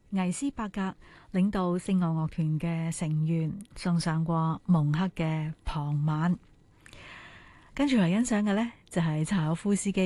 魏斯伯格領導聖樂樂團嘅成員送上過蒙黑嘅傍晚。跟住嚟欣賞嘅呢，就係柴可夫斯基